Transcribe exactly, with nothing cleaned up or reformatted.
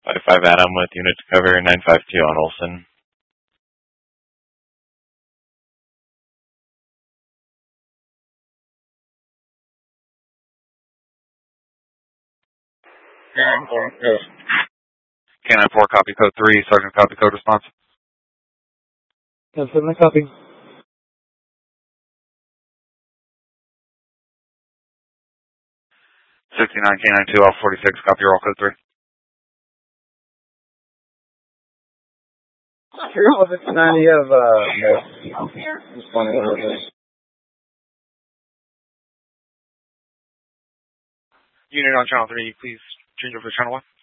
five five Adam with unit to cover nine five two on Olson. K nine four, copy code three, Sergeant copy code response. ten seven, copy. sixty-nine K nine two, L forty-six, copy roll code three. Here, all of it's nine, you have, uh, responding to this. Unit on channel three, please change over to channel one.